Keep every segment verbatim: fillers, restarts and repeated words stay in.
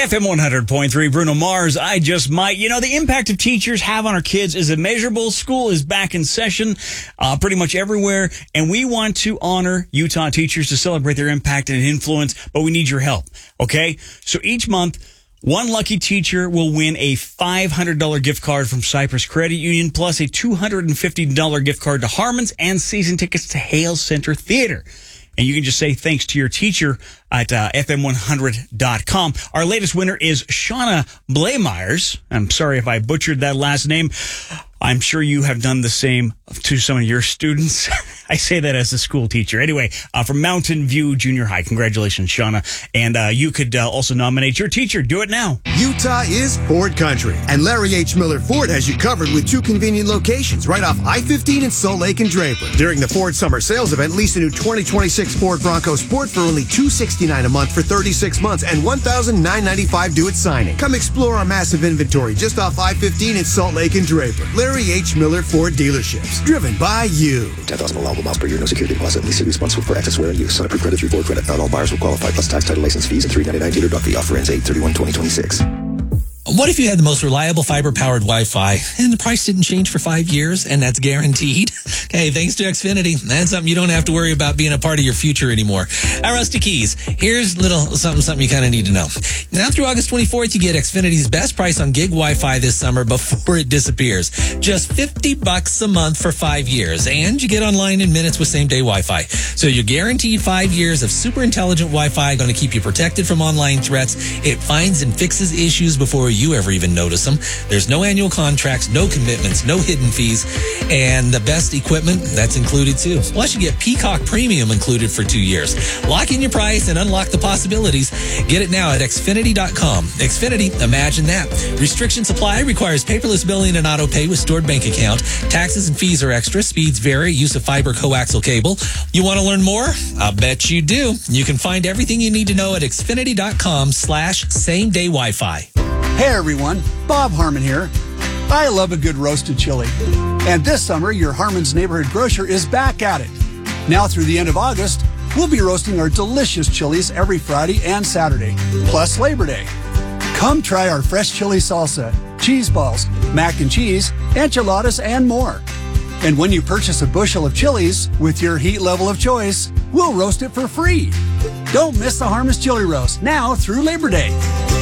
F M one hundred point three, Bruno Mars, I Just Might. You know, the impact of teachers have on our kids is immeasurable. School is back in session uh, pretty much everywhere, and we want to honor Utah teachers to celebrate their impact and influence, but we need your help, okay? So each month, one lucky teacher will win a five hundred dollars gift card from Cyprus Credit Union, plus a two hundred fifty dollars gift card to Harmon's and season tickets to Hale Center Theater. And you can just say thanks to your teacher at uh, F M one hundred dot com. Our latest winner is Shauna Blaemeyers. I'm sorry if I butchered that last name. I'm sure you have done the same to some of your students. I say that as a school teacher. Anyway, uh, from Mountain View Junior High. Congratulations, Shauna. And uh, you could uh, also nominate your teacher. Do it now. Utah is Ford Country, and Larry H. Miller Ford has you covered with two convenient locations right off I fifteen in Salt Lake and Draper. During the Ford Summer Sales Event, lease a new twenty twenty-six Ford Bronco Sport for only two hundred sixty-nine dollars a month for thirty-six months and one thousand nine hundred ninety-five dollars due at signing. Come explore our massive inventory just off I fifteen in Salt Lake and Draper. Larry H. Miller Ford dealerships, driven by you. ten thousand allowable miles per year, no security deposit. Lease responsible for access wear and use. Sun approved credit through Ford Credit. Not all buyers will qualify. Plus tax, title, license fees, and three ninety-nine dealer doc fee. Offer ends eight thirty-one twenty twenty-six. What if you had the most reliable fiber-powered Wi-Fi and the price didn't change for five years and that's guaranteed? Hey, thanks to Xfinity, that's something you don't have to worry about being a part of your future anymore. All right, Rusty Keys, here's a little something, something you kind of need to know. Now through August twenty-fourth, you get Xfinity's best price on gig Wi-Fi this summer before it disappears. Just fifty bucks a month for five years, and you get online in minutes with same-day Wi-Fi. So you're guaranteed five years of super intelligent Wi-Fi, going to keep you protected from online threats. It finds and fixes issues before you ever even notice them. There's no annual contracts, no commitments, no hidden fees, and the best equipment, that's included too. Plus, you get Peacock Premium included for two years. Lock in your price and unlock the possibilities. Get it now at Xfinity dot com. Xfinity, imagine that. Restriction supply requires paperless billing and auto pay with stored bank account. Taxes and fees are extra. Speeds vary. Use of fiber coaxial cable. You want to learn more? I bet you do. You can find everything you need to know at Xfinity dot com slash same day Wi-Fi. Hey everyone, Bob Harmon here. I love a good roasted chili. And this summer, your Harmon's Neighborhood Grocer is back at it. Now through the end of August, we'll be roasting our delicious chilies every Friday and Saturday, plus Labor Day. Come try our fresh chili salsa, cheese balls, mac and cheese, enchiladas, and more. And when you purchase a bushel of chilies with your heat level of choice, we'll roast it for free. Don't miss the Harmon's Chili Roast now through Labor Day.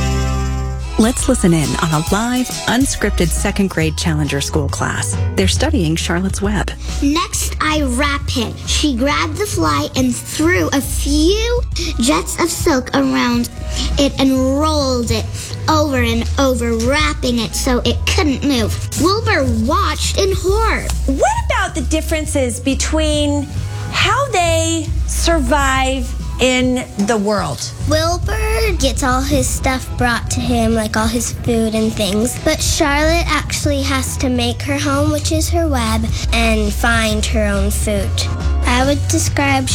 Let's listen in on a live, unscripted second grade Challenger School class. They're studying Charlotte's Web. Next, I wrap him. She grabbed the fly and threw a few jets of silk around it and rolled it over and over, wrapping it so it couldn't move. Wilbur watched in horror. What about the differences between how they survive in the world? Wilbur gets all his stuff brought to him, like all his food and things. But Charlotte actually has to make her home, which is her web, and find her own food. I would describe